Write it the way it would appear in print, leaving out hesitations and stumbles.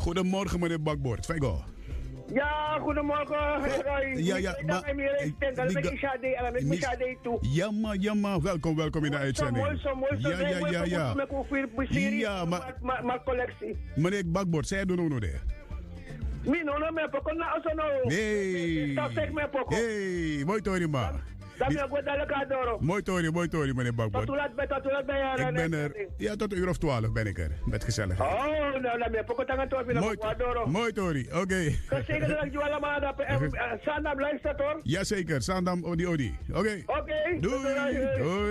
Goedemorgen, meneer Bakboord. Fego. Ja, goedemorgen. Ja, welkom in de uitzending. Ja, maar collectie. Meneer Bakboord, zij doen ook nog de. Mino, no me poko na osono. Nee. Hey, mooi tori ma. Mooi tori, meneer Bakboord. Ik ben er. Ja, tot 1:12 ben ik er. Met gezelligheid. Oh, nou, me poko tangan to. Mooi tori, oké. Zeker dat ik juala maar Sandam luistert hoor. Jazeker, Sandam Odi. Oké. Oké. Doei. Doei.